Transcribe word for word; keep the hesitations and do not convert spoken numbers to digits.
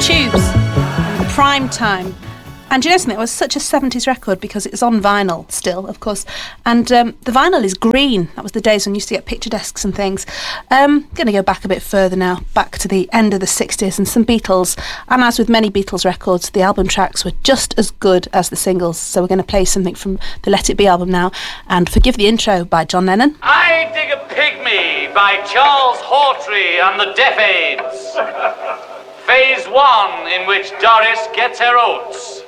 Tubes, Prime Time. And you know something, it was such a seventies record because it was on vinyl still, of course. And um, the vinyl is green. That was the days when you used to get picture discs and things. Um, going to go back a bit further now, back to the end of the sixties and some Beatles. And as with many Beatles records, the album tracks were just as good as the singles. So we're going to play something from the Let It Be album now. And Forgive the Intro by John Lennon. I Dig a Pygmy by Charles Hawtrey and the Deaf Aids. Phase one, in which Doris gets her oats.